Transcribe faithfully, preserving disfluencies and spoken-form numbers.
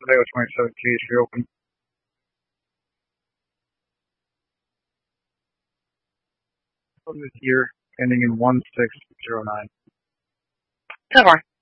Today was twenty-seven keys reopened. This year ending in one six zero nine. Ten more.